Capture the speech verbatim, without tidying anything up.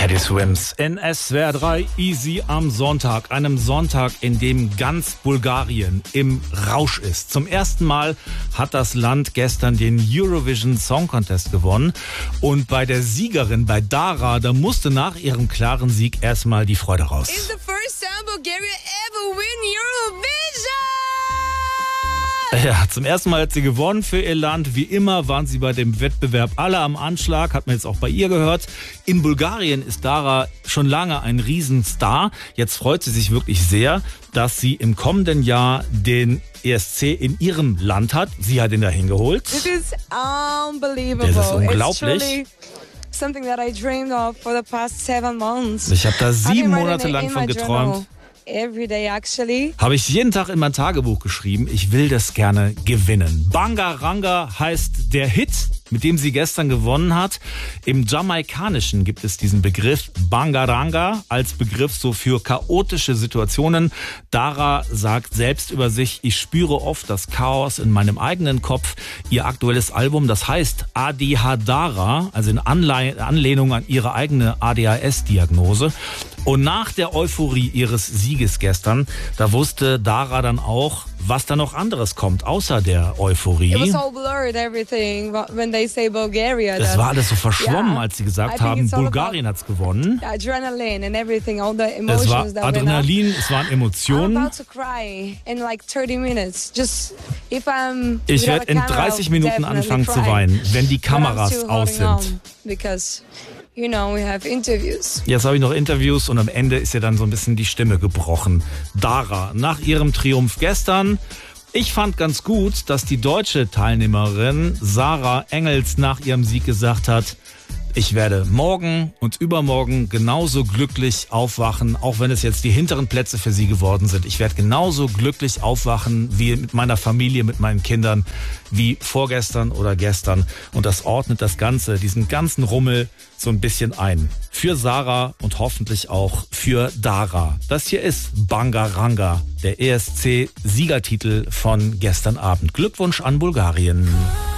Teddy Swims in S W R drei Easy am Sonntag. Einem Sonntag, in dem ganz Bulgarien im Rausch ist. Zum ersten Mal hat das Land gestern den Eurovision Song Contest gewonnen. Und bei der Siegerin, bei Dara, da musste nach ihrem klaren Sieg erstmal die Freude raus. It's the first time Bulgaria ever win Eurovision! Ja, zum ersten Mal hat sie gewonnen für ihr Land. Wie immer waren sie bei dem Wettbewerb alle am Anschlag, hat man jetzt auch bei ihr gehört. In Bulgarien ist Dara schon lange ein Riesenstar. Jetzt freut sie sich wirklich sehr, dass sie im kommenden Jahr den E S C in ihrem Land hat. Sie hat ihn dahin geholt. It is unbelievable. Das ist unglaublich. It's something that I dreamed of for the past seven months. Ich habe da sieben I've been Monate writing lang in von my geträumt. journal Every day actually. Habe ich jeden Tag in mein Tagebuch geschrieben. Ich will das gerne gewinnen. Bangaranga heißt der Hit, mit dem sie gestern gewonnen hat. Im Jamaikanischen gibt es diesen Begriff Bangaranga als Begriff so für chaotische Situationen. Dara sagt selbst über sich, ich spüre oft das Chaos in meinem eigenen Kopf. Ihr aktuelles Album, das heißt A D H Dara, also in Anle- Anlehnung an ihre eigene A D H S-Diagnose. Und nach der Euphorie ihres Sieges gestern, da wusste Dara dann auch, was da noch anderes kommt, außer der Euphorie. It was all blurred, everything, when they say Bulgaria. Das war alles so verschwommen, Yeah. als sie gesagt I think haben, it's all Bulgarien hat's gewonnen. Adrenaline and everything, all the emotions Es war that went up. Adrenalin, es waren I'm Emotionen. about to cry in like thirty minutes. Just if I'm Ich without werde a in camera, dreißig I'll Minuten definitely anfangen zu cry. weinen, wenn die But I'm Kameras still aus holding on sind. because, you know, we have interviews. Jetzt habe ich noch Interviews und am Ende ist ja dann so ein bisschen die Stimme gebrochen. Dara, nach ihrem Triumph gestern. Ich fand ganz gut, dass die deutsche Teilnehmerin Sarah Engels nach ihrem Sieg gesagt hat, ich werde morgen und übermorgen genauso glücklich aufwachen, auch wenn es jetzt die hinteren Plätze für sie geworden sind. Ich werde genauso glücklich aufwachen wie mit meiner Familie, mit meinen Kindern, wie vorgestern oder gestern. Und das ordnet das Ganze, diesen ganzen Rummel so ein bisschen ein. Für Sarah und hoffentlich auch für Dara. Das hier ist Bangaranga, der E S C-Siegertitel von gestern Abend. Glückwunsch an Bulgarien.